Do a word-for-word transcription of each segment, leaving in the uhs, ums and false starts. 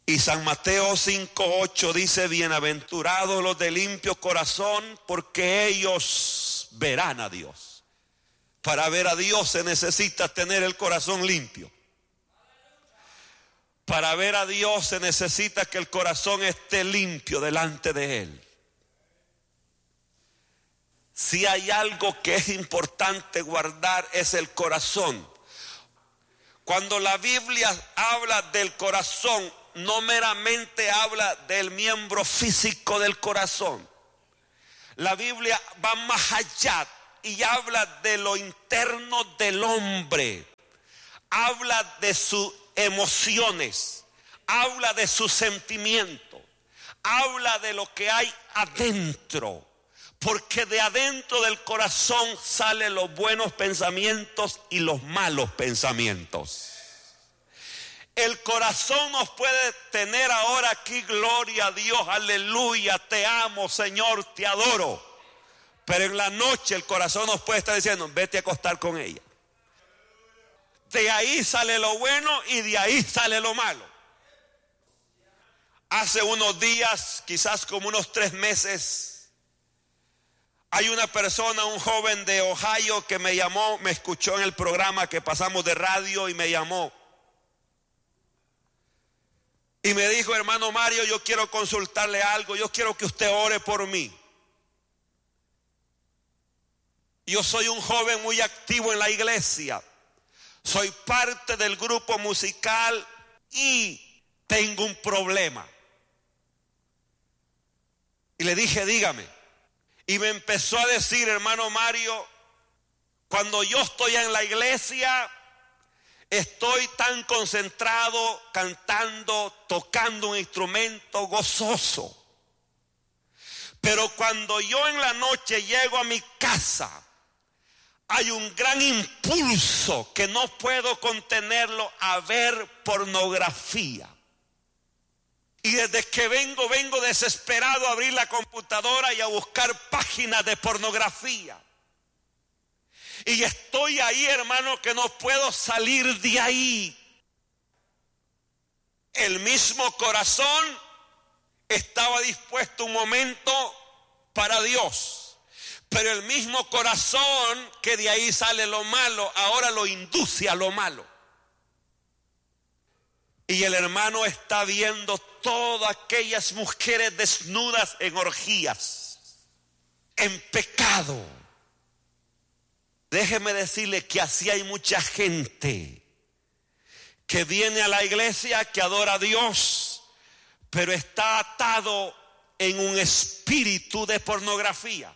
Y San Mateo cinco ocho dice: bienaventurados los de limpio corazón, porque ellos verán a Dios. Para ver a Dios se necesita tener el corazón limpio. Para ver a Dios se necesita que el corazón esté limpio delante de Él. Si hay algo que es importante guardar, es el corazón. Cuando la Biblia habla del corazón, no meramente habla del miembro físico del corazón. La Biblia va más allá y habla de lo interno del hombre. Habla de sus emociones, habla de sus sentimientos, habla de lo que hay adentro. Porque de adentro del corazón salen los buenos pensamientos y los malos pensamientos. El corazón nos puede tener ahora aquí, gloria a Dios, aleluya, te amo, Señor, te adoro. Pero en la noche el corazón nos puede estar diciendo: vete a acostar con ella. De ahí sale lo bueno y de ahí sale lo malo. Hace unos días, quizás como unos tres meses, hay una persona, un joven de Ohio que me llamó, me escuchó en el programa que pasamos de radio y me llamó. Y me dijo: hermano Mario, yo quiero consultarle algo, yo quiero que usted ore por mí. Yo soy un joven muy activo en la iglesia, soy parte del grupo musical y tengo un problema. Y le dije: dígame. Y me empezó a decir: hermano Mario, cuando yo estoy en la iglesia, estoy tan concentrado, cantando, tocando un instrumento gozoso. Pero cuando yo en la noche llego a mi casa, hay un gran impulso que no puedo contenerlo a ver pornografía. Y desde que vengo, vengo desesperado a abrir la computadora y a buscar páginas de pornografía. Y estoy ahí, hermano, que no puedo salir de ahí. El mismo corazón estaba dispuesto un momento para Dios, pero el mismo corazón que de ahí sale lo malo, ahora lo induce a lo malo. Y el hermano está viendo todas aquellas mujeres desnudas en orgías, en pecado. Déjeme decirle que así hay mucha gente que viene a la iglesia, que adora a Dios, pero está atado en un espíritu de pornografía.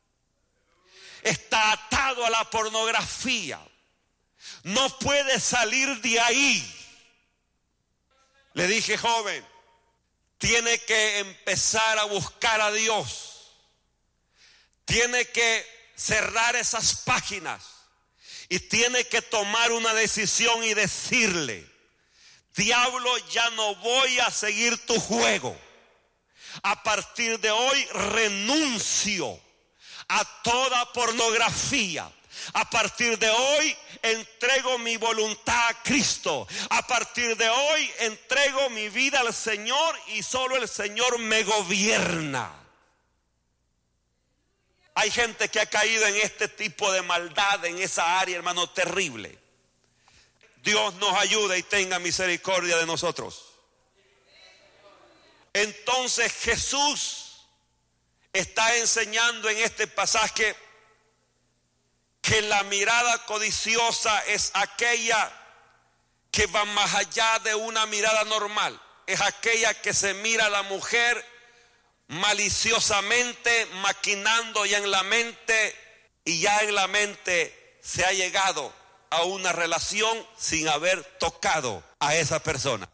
Está atado a la pornografía. No puede salir de ahí. Le dije: joven, tiene que empezar a buscar a Dios. Tiene que cerrar esas páginas y tiene que tomar una decisión y decirle: diablo, ya no voy a seguir tu juego. A partir de hoy renuncio a toda pornografía. A partir de hoy entrego mi voluntad a Cristo. A partir de hoy entrego mi vida al Señor y solo el Señor me gobierna. Hay gente que ha caído en este tipo de maldad, en esa área, hermano, terrible. Dios nos ayude y tenga misericordia de nosotros. Entonces Jesús está enseñando en este pasaje que la mirada codiciosa es aquella que va más allá de una mirada normal. Es aquella que se mira a la mujer maliciosamente, maquinando ya en la mente, y ya en la mente se ha llegado a una relación sin haber tocado a esa persona.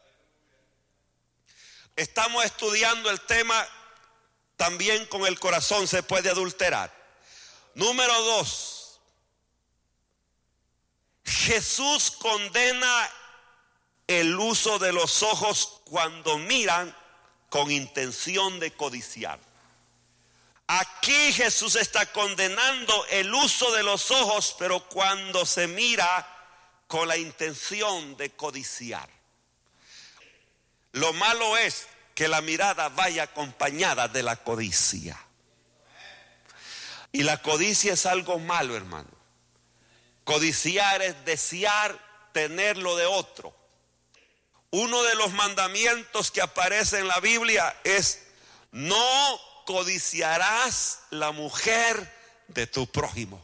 Estamos estudiando el tema también con el corazón se puede adulterar. Número dos. Jesús condena el uso de los ojos cuando miran con intención de codiciar. Aquí Jesús está condenando el uso de los ojos, pero cuando se mira con la intención de codiciar. Lo malo es que la mirada vaya acompañada de la codicia. Y la codicia es algo malo, hermano. Codiciar es desear tener lo de otro. Uno de los mandamientos que aparece en la Biblia es: no codiciarás la mujer de tu prójimo.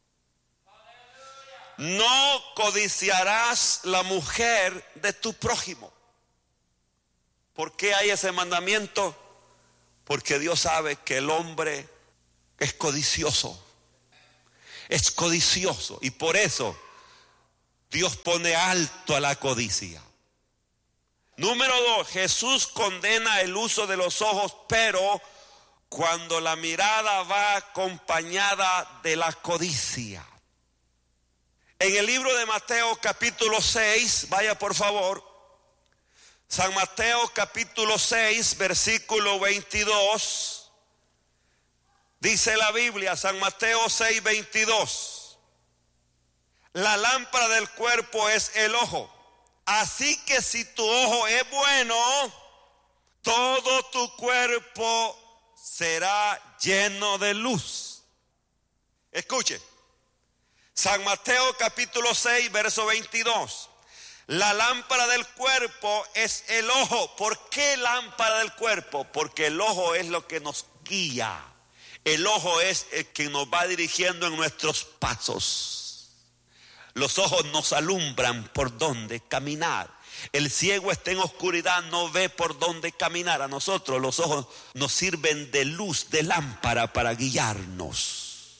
No codiciarás la mujer de tu prójimo. ¿Por qué hay ese mandamiento? Porque Dios sabe que el hombre es codicioso. Es codicioso. Y por eso Dios pone alto a la codicia. Número dos, Jesús condena el uso de los ojos, pero cuando la mirada va acompañada de la codicia. En el libro de Mateo capítulo seis, vaya por favor, San Mateo capítulo seis, versículo veintidós, dice la Biblia, San Mateo seis, veintidós, la lámpara del cuerpo es el ojo. Así que si tu ojo es bueno, todo tu cuerpo será lleno de luz. Escuche, San Mateo capítulo seis, verso veintidós. La lámpara del cuerpo es el ojo. ¿Por qué lámpara del cuerpo? Porque el ojo es lo que nos guía. El ojo es el que nos va dirigiendo en nuestros pasos. Los ojos nos alumbran por dónde caminar. El ciego está en oscuridad, no ve por dónde caminar. A nosotros los ojos nos sirven de luz, de lámpara para guiarnos.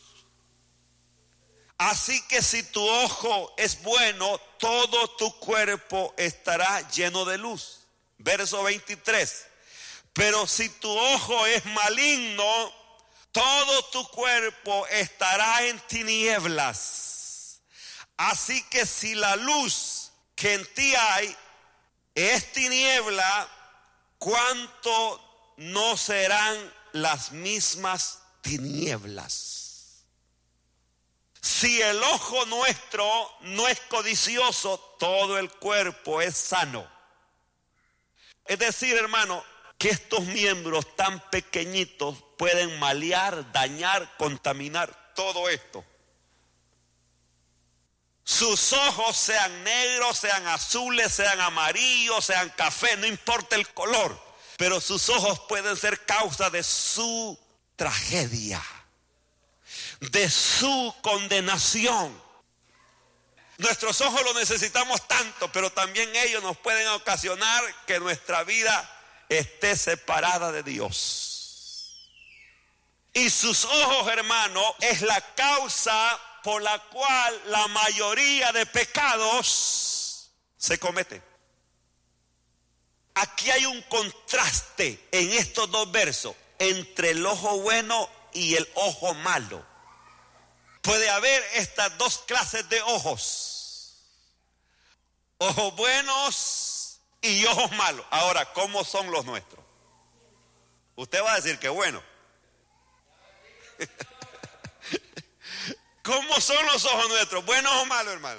Así que si tu ojo es bueno, todo tu cuerpo estará lleno de luz. Verso veintitrés. Pero si tu ojo es maligno, todo tu cuerpo estará en tinieblas. Así que si la luz que en ti hay es tiniebla, ¿cuánto no serán las mismas tinieblas? Si el ojo nuestro no es codicioso, todo el cuerpo es sano. Es decir, hermano, que estos miembros tan pequeñitos pueden malear, dañar, contaminar todo esto. Sus ojos sean negros, sean azules, sean amarillos, sean café, no importa el color, pero sus ojos pueden ser causa de su tragedia, de su condenación. Nuestros ojos los necesitamos tanto, pero también ellos nos pueden ocasionar que nuestra vida esté separada de Dios. Y sus ojos, hermano, es la causa por la cual la mayoría de pecados se cometen. Aquí hay un contraste en estos dos versos entre el ojo bueno y el ojo malo. Puede haber estas dos clases de ojos: ojos buenos y ojos malos. Ahora, ¿cómo son los nuestros? Usted va a decir que bueno. ¿Cómo son los ojos nuestros? ¿Buenos o malos, hermano?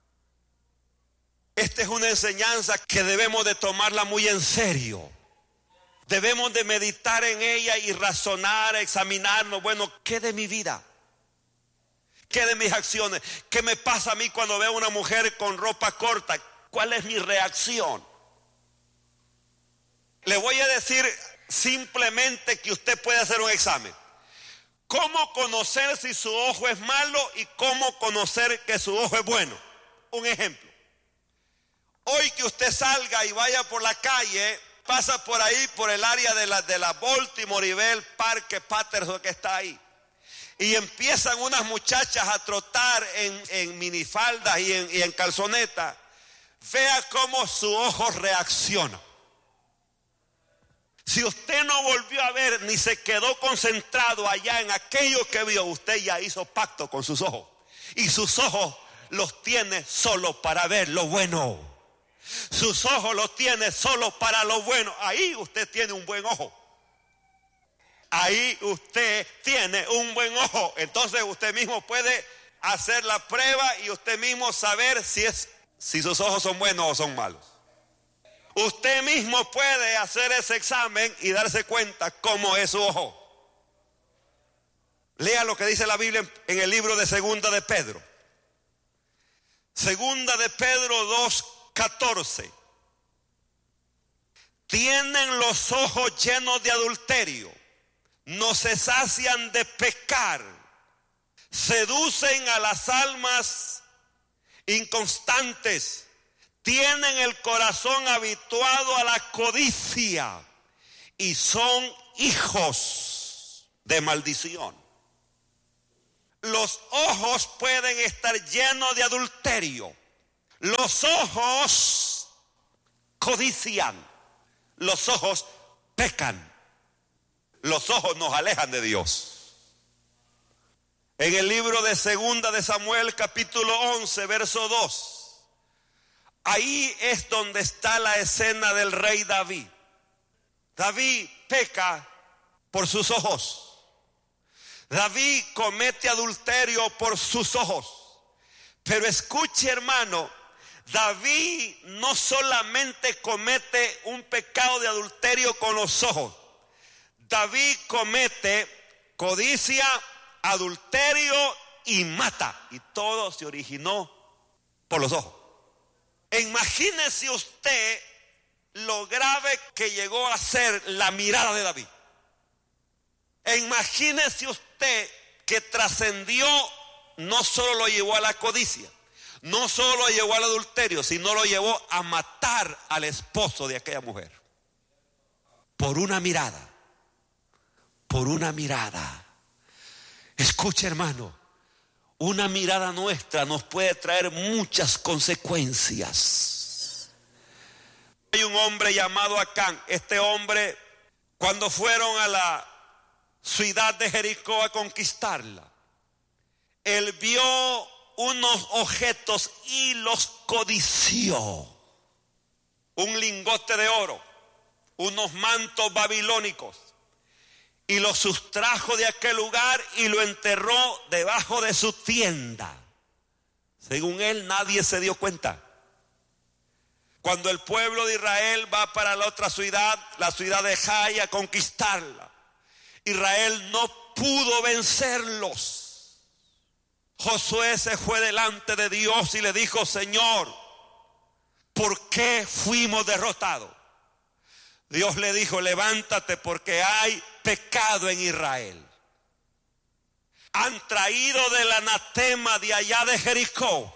Esta es una enseñanza que debemos de tomarla muy en serio. Debemos de meditar en ella y razonar, examinarnos. Bueno, ¿qué de mi vida? ¿Qué de mis acciones? ¿Qué me pasa a mí cuando veo a una mujer con ropa corta? ¿Cuál es mi reacción? Le voy a decir simplemente que usted puede hacer un examen. ¿Cómo conocer si su ojo es malo y cómo conocer que su ojo es bueno? Un ejemplo. Hoy que usted salga y vaya por la calle, pasa por ahí, por el área de la, de la Baltimore y ve el parque Patterson que está ahí. Y empiezan unas muchachas a trotar en, en minifaldas y en, y en calzoneta. Vea cómo su ojo reacciona. Si usted no volvió a ver ni se quedó concentrado allá en aquello que vio, usted ya hizo pacto con sus ojos. Y sus ojos los tiene solo para ver lo bueno. Sus ojos los tiene solo para lo bueno. Ahí usted tiene un buen ojo. Ahí usted tiene un buen ojo. Entonces usted mismo puede hacer la prueba y usted mismo saber si, es, si sus ojos son buenos o son malos. Usted mismo puede hacer ese examen y darse cuenta cómo es su ojo. Lea lo que dice la Biblia en el libro de Segunda de Pedro. Segunda de Pedro dos catorce. Tienen los ojos llenos de adulterio, no se sacian de pecar, seducen a las almas inconstantes, tienen el corazón habituado a la codicia y son hijos de maldición. Los ojos pueden estar llenos de adulterio. Los ojos codician. Los ojos pecan. Los ojos nos alejan de Dios. En el libro de Segunda de Samuel, capítulo once, verso dos. Ahí es donde está la escena del rey David. David peca por sus ojos. David comete adulterio por sus ojos. Pero escuche, hermano, David no solamente comete un pecado de adulterio con los ojos. David comete codicia, adulterio y mata. Y todo se originó por los ojos. Imagínese usted lo grave que llegó a ser la mirada de David. Imagínese usted que trascendió, no solo lo llevó a la codicia, no solo lo llevó al adulterio, sino lo llevó a matar al esposo de aquella mujer. Por una mirada, por una mirada. Escuche, hermano, una mirada nuestra nos puede traer muchas consecuencias. Hay un hombre llamado Acán. Este hombre, cuando fueron a la ciudad de Jericó a conquistarla, él vio unos objetos y los codició. Un lingote de oro, unos mantos babilónicos, y lo sustrajo de aquel lugar y lo enterró debajo de su tienda. Según él, nadie se dio cuenta. Cuando el pueblo de Israel va para la otra ciudad, la ciudad de Jai, a conquistarla, Israel no pudo vencerlos. Josué se fue delante de Dios y le dijo: Señor, ¿por qué fuimos derrotados? Dios le dijo: levántate, porque hay pecado en Israel. Han traído del anatema de allá de Jericó.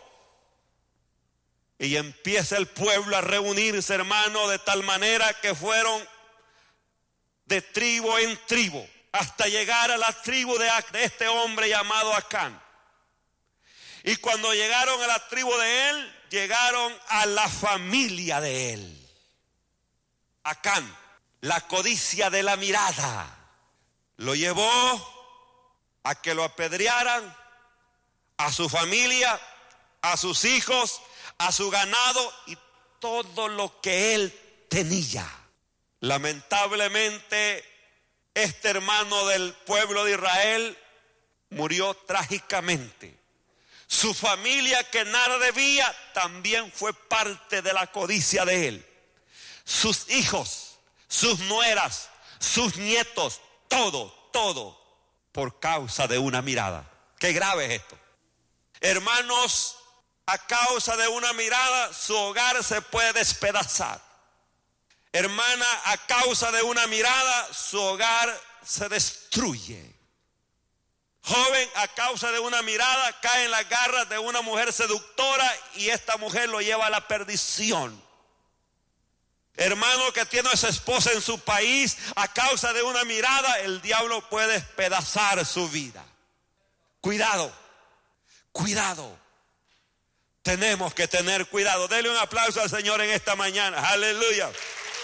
Y empieza el pueblo a reunirse, hermano, de tal manera que fueron de tribu en tribu, hasta llegar a la tribu de este hombre llamado Acán. Y cuando llegaron a la tribu de él, llegaron a la familia de él. Acán, la codicia de la mirada, lo llevó a que lo apedrearan, a su familia, a sus hijos, a su ganado y todo lo que él tenía. Lamentablemente, este hermano del pueblo de Israel murió trágicamente. Su familia, que nada debía, también fue parte de la codicia de él. Sus hijos, sus nueras, sus nietos, todo, todo por causa de una mirada. Qué grave es esto. Hermanos, a causa de una mirada su hogar se puede despedazar. Hermana, a causa de una mirada su hogar se destruye. Joven, a causa de una mirada cae en las garras de una mujer seductora y esta mujer lo lleva a la perdición. Hermano que tiene a su esposa en su país, a causa de una mirada el diablo puede despedazar su vida. Cuidado, cuidado. Tenemos que tener cuidado. Dele un aplauso al Señor en esta mañana. Aleluya.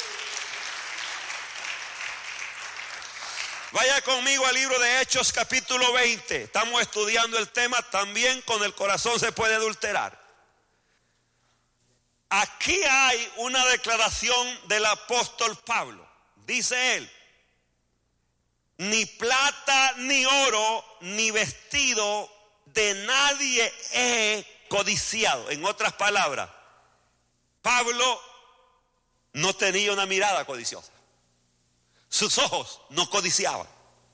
Vaya conmigo al libro de Hechos, capítulo veinte. Estamos estudiando el tema, también con el corazón se puede adulterar. Aquí hay una declaración del apóstol Pablo. Dice él: ni plata, ni oro, ni vestido de nadie he codiciado. En otras palabras, Pablo no tenía una mirada codiciosa. Sus ojos no codiciaban.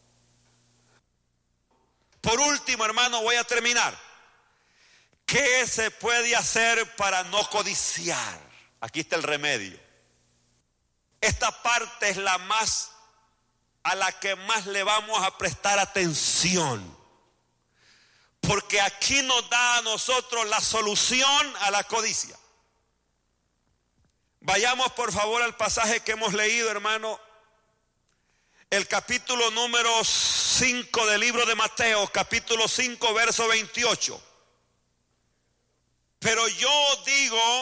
Por último, hermano, voy a terminar. ¿Qué se puede hacer para no codiciar? Aquí está el remedio. Esta parte es la más, a la que más le vamos a prestar atención. Porque aquí nos da a nosotros la solución a la codicia. Vayamos por favor al pasaje que hemos leído, hermano. El capítulo número cinco del libro de Mateo, capítulo cinco, verso veintiocho. Pero yo digo